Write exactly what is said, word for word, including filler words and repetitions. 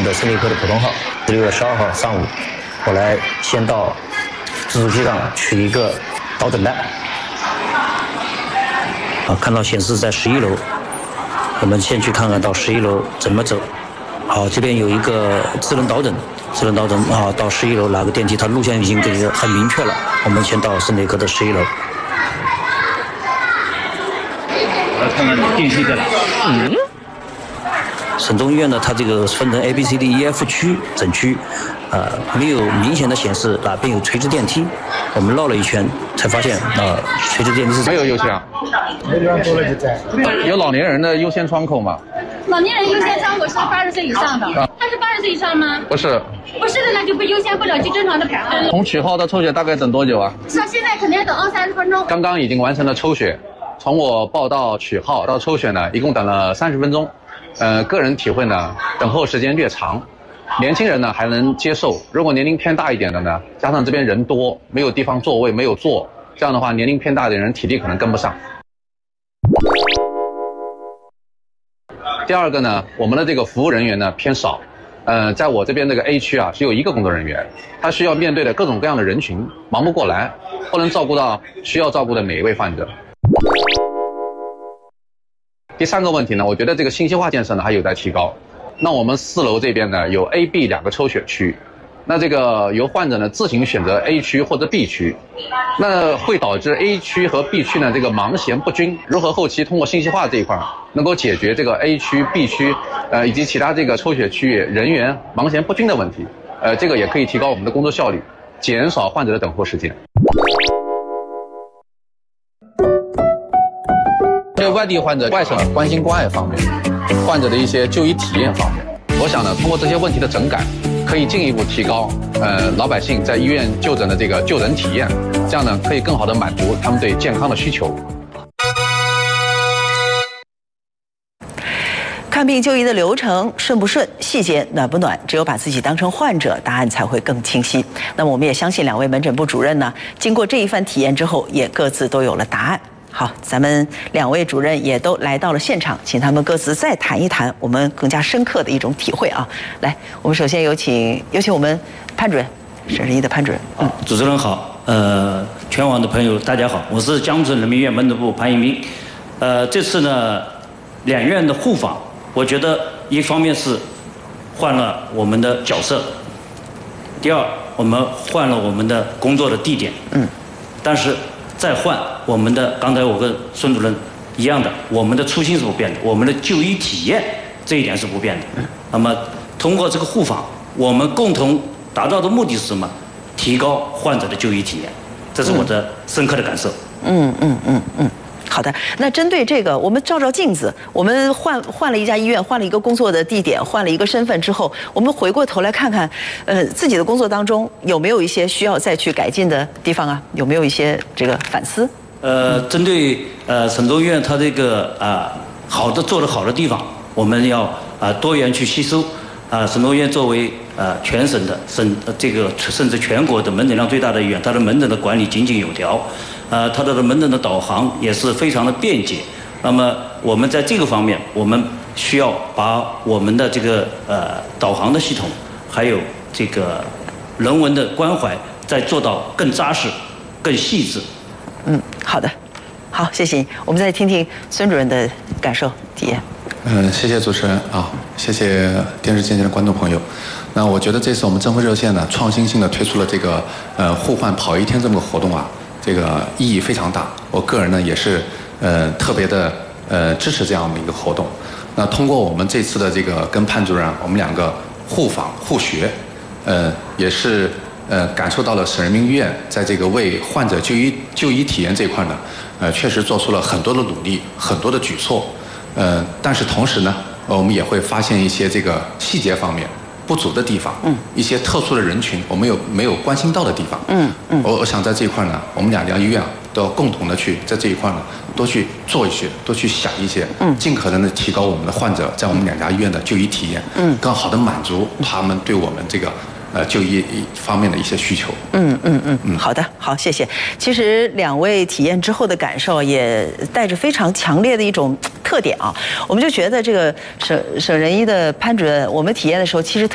的肾内科的普通号。六月十二号上午，我来先到自助机上取一个导诊单。啊，看到显示在十一楼，我们先去看看到十一楼怎么走。好，这边有一个智能导诊，智能导诊啊，到十一楼哪个电梯，它路线已经给很明确了。我们先到肾内科的十一楼。我来看看电梯在哪。嗯。省中医院呢，它这个分成 A、B、C、D、E、F 区诊区，呃，没有明显的显示哪边有垂直电梯。我们绕了一圈，才发现啊、呃，垂直电梯是没有优先啊。 没地方坐了就在。 有老年人的优先窗口吗？ 老年人优先窗口是八十岁以上的，啊、他是八十岁以上吗？ 不是。 不是的，那就不优先不了，就正常的排号。 从取号到抽血大概等多久啊？ 像现在肯定要等二三十分钟。 刚刚已经完成了抽血，从我报到取号到抽血呢，一共等了三十分钟。呃，个人体会呢，等候时间略长。年轻人呢还能接受，如果年龄偏大一点的呢，加上这边人多，没有地方座位，没有坐，这样的话，年龄偏大的人体力可能跟不上。第二个呢，我们的这个服务人员呢偏少，呃，在我这边这个 A 区啊，只有一个工作人员，他需要面对的各种各样的人群，忙不过来，不能照顾到需要照顾的每一位患者。第三个问题呢，我觉得这个信息化建设呢还有待提高。那我们四楼这边呢有 A、B 两个抽血区，那这个由患者呢自行选择 A 区或者 B 区，那会导致 A 区和 B 区呢这个盲衔不均。如何后期通过信息化这一块能够解决这个 A 区、B 区，呃以及其他这个抽血区域人员盲衔不均的问题？呃，这个也可以提高我们的工作效率，减少患者的等候时间。对外地患者、外省关心关爱方面，患者的一些就医体验方面，我想呢，通过这些问题的整改，可以进一步提高呃老百姓在医院就诊的这个就诊体验，这样呢可以更好的满足他们对健康的需求。 看病就医的流程顺不顺，细节暖不暖，只有把自己当成患者，答案才会更清晰。那么我们也相信两位门诊部主任呢，经过这一番体验之后，也各自都有了答案。好，咱们两位主任也都来到了现场，请他们各自再谈一谈我们更加深刻的一种体会啊。来，我们首先有请有请我们潘主任，省人医的潘主任。 嗯，主持人好，呃，全网的朋友大家好，我是江苏省人民医院门诊部潘一鸣。呃，这次呢，两院的互访，我觉得一方面是换了我们的角色，第二，我们换了我们的工作的地点。嗯，但是再换我们的，刚才我跟孙主任一样的，我们的初心是不变的，我们的就医体验这一点是不变的。那么通过这个互访，我们共同达到的目的是什么？提高患者的就医体验，这是我的深刻的感受。 嗯嗯嗯嗯。好的，那针对这个，我们照照镜子，我们换换了一家医院，换了一个工作的地点，换了一个身份之后，我们回过头来看看，呃，自己的工作当中有没有一些需要再去改进的地方啊？有没有一些这个反思？ 呃，针对呃省中医院它这个啊、呃、好的做得好的地方，我们要啊、呃、多元去吸收。啊、呃，省中医院作为呃全省的省、呃、这个甚至全国的门诊量最大的医院，它的门诊的管理井井有条。呃，它的门诊的导航也是非常的便捷。那么我们在这个方面，我们需要把我们的这个呃导航的系统，还有这个人文的关怀，再做到更扎实、更细致。 嗯，好的，好，谢谢你。我们再听听孙主任的感受体验。 嗯，谢谢主持人啊，谢谢电视机前的观众朋友。那我觉得这次我们征婚热线呢，创新性的推出了这个呃互换跑一天这么个活动啊。这个意义非常大，我个人呢也是呃特别的呃支持这样的一个活动。那通过我们这次的这个跟潘主任我们两个互访互学，呃也是呃感受到了省人民医院在这个为患者就医就医体验这一块呢，呃确实做出了很多的努力，很多的举措。呃，但是同时呢，我们也会发现一些这个细节方面不足的地方，嗯，一些特殊的人群我们有没有关心到的地方，嗯嗯，我我想在这一块呢，我们两家医院都要共同的去在这一块呢多去做一些，多去想一些，嗯，尽可能的提高我们的患者在我们两家医院的就医体验，嗯，更好的满足他们对我们这个呃就医方面的一些需求。 嗯嗯嗯嗯，好的，好，谢谢。其实两位体验之后的感受也带着非常强烈的一种特点啊，我们就觉得这个省省人医的潘主任，我们体验的时候其实特。